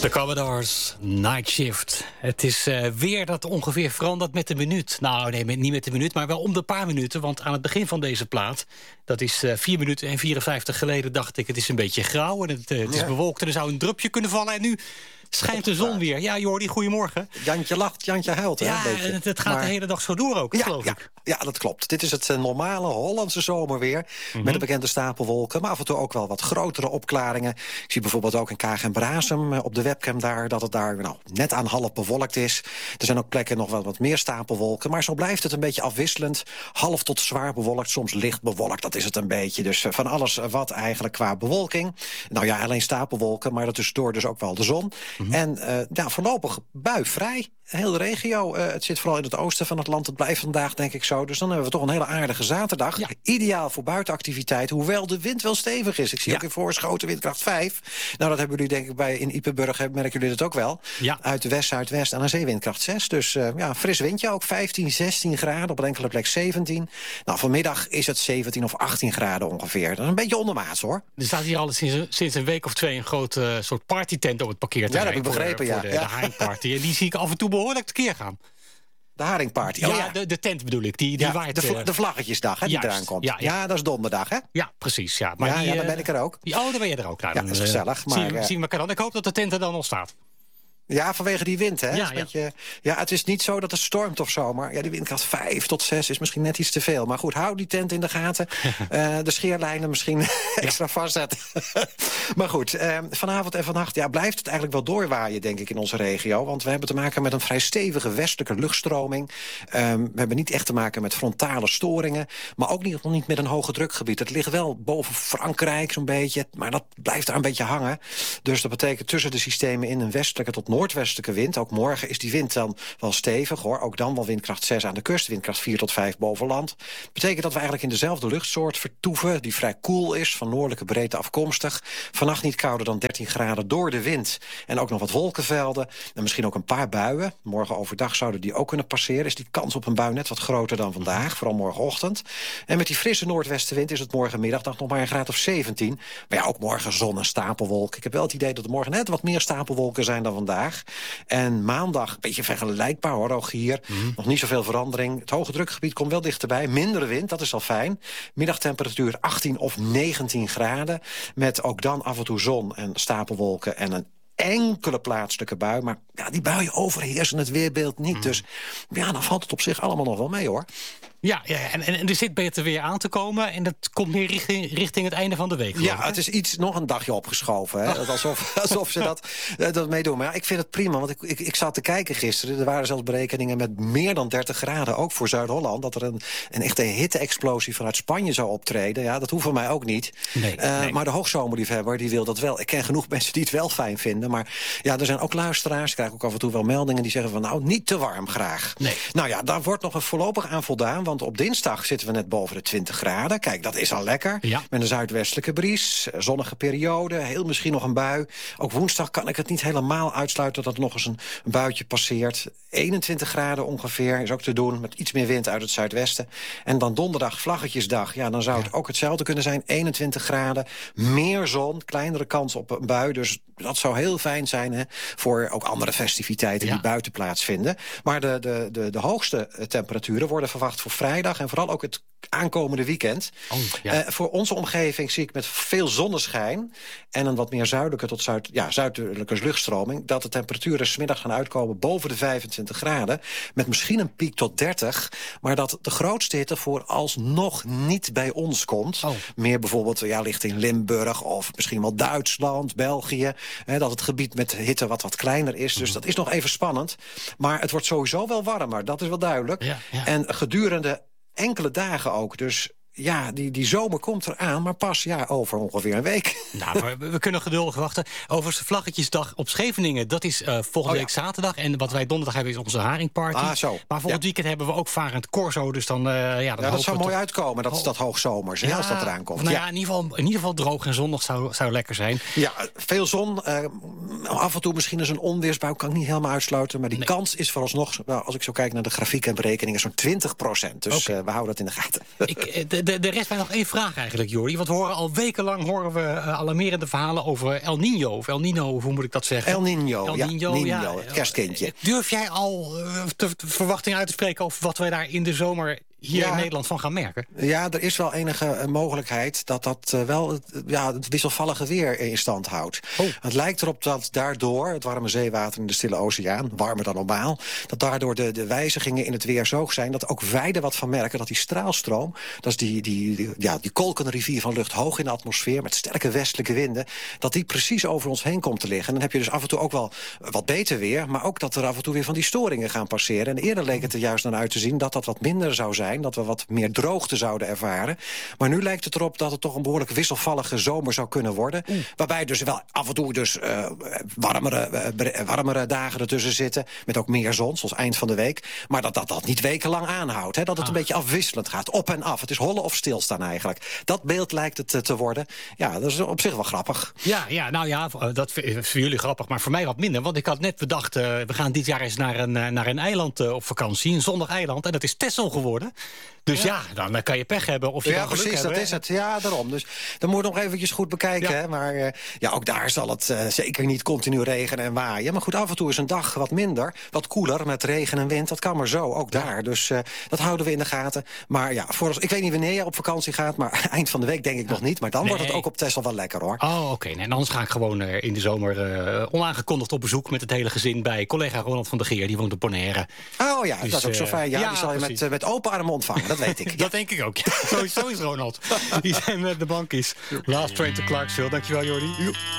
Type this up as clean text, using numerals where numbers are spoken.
De Commodores, Night Shift. Het is weer dat ongeveer verandert met de minuut. Nou, nee, niet met de minuut, maar wel om de paar minuten. Want aan het begin van deze plaat, dat is 4 minuten en 54 geleden, dacht ik, het is een beetje grauw en het is bewolkt en er zou een drupje kunnen vallen. En nu schijnt de zon weer. Ja, Jordi, goedemorgen. Jantje lacht, Jantje huilt. Hè, ja, en het gaat de hele dag zo door ook, geloof ik. Ja, dat klopt. Dit is het normale Hollandse zomerweer. Met de bekende stapelwolken, maar af en toe ook wel wat grotere opklaringen. Ik zie bijvoorbeeld ook in Kaag en Brasem op de webcam daar, dat het daar net aan half bewolkt is. Er zijn ook plekken nog wel wat meer stapelwolken. Maar zo blijft het een beetje afwisselend. Half tot zwaar bewolkt, soms licht bewolkt. Dat is het een beetje. Dus van alles wat eigenlijk qua bewolking. Nou ja, alleen stapelwolken, maar dat is door dus ook wel de zon. En voorlopig buivrij. Heel de regio. Het zit vooral in het oosten van het land. Het blijft vandaag, denk ik zo. Dus dan hebben we toch een hele aardige zaterdag. Ja. Ideaal voor buitenactiviteit, hoewel de wind wel stevig is. Ik zie ook in Voorschoten windkracht 5. Nou, dat hebben jullie denk ik in Ypenburg, merken jullie dat ook wel. Ja. Uit de west-zuidwest en aan zee windkracht 6. Dus fris windje ook. 15, 16 graden, op een enkele plek 17. Nou, vanmiddag is het 17 of 18 graden ongeveer. Dat is een beetje ondermaats, hoor. Er staat hier al sinds een week of 2 een groot soort partytent op het parkeerterrein. Ja, dat heb ik begrepen, voor de haringparty. En die zie ik af en toe behoorlijk tekeer gaan. De haringparty. Ja, de tent bedoel ik. Die waait, de vlaggetjesdag, hè, die eraan komt. Ja, dat is donderdag, hè? Ja, precies. Ja, maar dan ben ik er ook. Dan ben je er ook. Nou, dat is gezellig. Maar zien we elkaar dan. Ik hoop dat de tent er dan nog staat. Ja, vanwege die wind, hè? Ja, het is niet zo dat het stormt of zo, maar die windkracht 5 tot 6 is misschien net iets te veel. Maar goed, hou die tent in de gaten. De scheerlijnen misschien extra vastzetten. Maar goed, vanavond en vannacht blijft het eigenlijk wel doorwaaien, denk ik, in onze regio. Want we hebben te maken met een vrij stevige westelijke luchtstroming. We hebben niet echt te maken met frontale storingen, maar ook niet met een hoge drukgebied. Het ligt wel boven Frankrijk zo'n beetje, maar dat blijft daar een beetje hangen. Dus dat betekent tussen de systemen in een westelijke tot noordwestelijke wind. Ook morgen is die wind dan wel stevig, hoor. Ook dan wel windkracht 6 aan de kust, windkracht 4 tot 5 boven land. Betekent dat we eigenlijk in dezelfde luchtsoort vertoeven, die vrij koel is, van noordelijke breedte afkomstig. Vannacht niet kouder dan 13 graden door de wind. En ook nog wat wolkenvelden. En misschien ook een paar buien. Morgen overdag zouden die ook kunnen passeren. Is die kans op een bui net wat groter dan vandaag, vooral morgenochtend. En met die frisse noordwestenwind is het morgenmiddag nog maar een graad of 17. Maar ja, ook morgen zon en stapelwolken. Ik heb wel het idee dat er morgen net wat meer stapelwolken zijn dan vandaag. En maandag, een beetje vergelijkbaar, hoor, ook hier. Nog niet zoveel verandering. Het hoge drukgebied komt wel dichterbij. Minder wind, dat is al fijn. Middagtemperatuur 18 of 19 graden. Met ook dan af en toe zon en stapelwolken en een enkele plaatselijke bui. Maar die buien overheersen het weerbeeld niet. Dus dan valt het op zich allemaal nog wel mee, hoor. Ja, en er zit beter weer aan te komen. En dat komt meer richting het einde van de week. Ja, het is nog een dagje opgeschoven. Hè? Alsof ze dat meedoen. Maar ik vind het prima, want ik zat te kijken gisteren. Er waren zelfs berekeningen met meer dan 30 graden. Ook voor Zuid-Holland. Dat er een echte hitte-explosie vanuit Spanje zou optreden. Ja, dat hoeft voor mij ook niet. Nee. Maar de hoogzomerliefhebber, die wil dat wel. Ik ken genoeg mensen die het wel fijn vinden. Maar er zijn ook luisteraars. Ik krijg ook af en toe wel meldingen die zeggen van niet te warm graag. Nee. Nou ja, daar wordt nog voorlopig aan voldaan. Want op dinsdag zitten we net boven de 20 graden. Kijk, dat is al lekker. Ja. Met een zuidwestelijke bries, zonnige periode, heel misschien nog een bui. Ook woensdag kan ik het niet helemaal uitsluiten dat er nog eens een buitje passeert. 21 graden ongeveer is ook te doen, met iets meer wind uit het zuidwesten. En dan donderdag, vlaggetjesdag, dan zou het ook hetzelfde kunnen zijn. 21 graden, meer zon, kleinere kans op een bui. Dus dat zou heel fijn zijn, hè, voor ook andere festiviteiten die buiten plaatsvinden. Maar de hoogste temperaturen worden verwacht voor vrijdag en vooral ook het aankomende weekend. Voor onze omgeving zie ik met veel zonneschijn en een wat meer zuidelijke tot zuidelijke luchtstroming dat de temperaturen 's middags gaan uitkomen boven de 25 graden, met misschien een piek tot 30, maar dat de grootste hitte vooralsnog niet bij ons komt. Meer bijvoorbeeld ligt in Limburg of misschien wel Duitsland, België, dat het gebied met hitte wat kleiner is. Dus dat is nog even spannend. Maar het wordt sowieso wel warmer, dat is wel duidelijk. En gedurende enkele dagen ook. Dus die zomer komt eraan, maar pas over ongeveer een week. Nou, we kunnen geduldig wachten. Overigens, Vlaggetjesdag op Scheveningen, dat is volgende week zaterdag. En wat wij donderdag hebben is onze haringparty. Maar volgend weekend hebben we ook Varend Corso. Dus dan, dat zou mooi uitkomen, dat hoogsomers, als dat eraan komt. Nou in ieder geval droog en zonnig zou lekker zijn. Ja, veel zon. Af en toe misschien eens een onweersbui, kan ik niet helemaal uitsluiten. Maar die kans is vooralsnog, als ik zo kijk naar de grafiek en berekeningen, zo'n 20%. Dus we houden dat in de gaten. De rest mij nog één vraag eigenlijk, Jordi. Want we horen al wekenlang alarmerende verhalen over El Niño. Of El Nino, hoe moet ik dat zeggen? El Niño, ja, het kerstkindje. Durf jij al de verwachting uit te spreken over wat wij daar in de zomer hier in Nederland van gaan merken? Ja, er is wel enige mogelijkheid dat wel het wisselvallige weer in stand houdt. Het lijkt erop dat daardoor het warme zeewater in de Stille Oceaan, warmer dan normaal, dat daardoor de wijzigingen in het weer zo zijn dat ook wij er wat van merken dat die straalstroom, dat is die kolkende rivier van lucht hoog in de atmosfeer met sterke westelijke winden, dat die precies over ons heen komt te liggen. En dan heb je dus af en toe ook wel wat beter weer, maar ook dat er af en toe weer van die storingen gaan passeren. En eerder leek het er juist naar uit te zien dat wat minder zou zijn, dat we wat meer droogte zouden ervaren. Maar nu lijkt het erop dat het toch een behoorlijk wisselvallige zomer zou kunnen worden. Waarbij dus wel af en toe dus warmere dagen ertussen zitten, met ook meer zon, zoals eind van de week. Maar dat niet wekenlang aanhoudt. Hè? Dat het een beetje afwisselend gaat, op en af. Het is hollen of stilstaan eigenlijk. Dat beeld lijkt het te worden. Ja, dat is op zich wel grappig. Ja, dat is voor jullie grappig, maar voor mij wat minder. Want ik had net bedacht, we gaan dit jaar eens naar een eiland op vakantie. Een zonnig eiland. En dat is Texel geworden. Dus dan kan je pech hebben of je kan geluk hebben. Ja, precies, dat is het. Ja, daarom. Dus dan moet je nog eventjes goed bekijken. Hè? Maar ook daar zal het zeker niet continu regenen en waaien. Maar goed, af en toe is een dag wat minder, wat koeler met regen en wind. Dat kan maar zo, ook daar. Dus dat houden we in de gaten. Maar ja, ik weet niet wanneer je op vakantie gaat, maar eind van de week denk ik nog niet. Maar dan wordt het ook op Texel wel lekker, hoor. Oh, oké. En anders ga ik gewoon in de zomer onaangekondigd op bezoek met het hele gezin bij collega Ronald van der Geer. Die woont op Bonaire. Oh ja, dus, dat is ook zo fijn. Ja, die zal je met open armen ontvangen, dat weet ik. Dat denk ik ook. Ja. Zo is Ronald. Die zijn met de bankies. Last Train to Clarksville. Dankjewel, Jordi.